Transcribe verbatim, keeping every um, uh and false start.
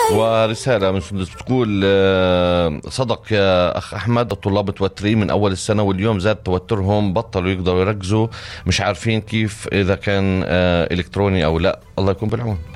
ورسالة من سندس بتقول آه، صدق يا أخ أحمد، الطلاب متوترين من أول السنة واليوم زاد توترهم، بطلوا يقدروا يركزوا، مش عارفين كيف إذا كان آه، إلكتروني أو لا. الله يكون بالعون.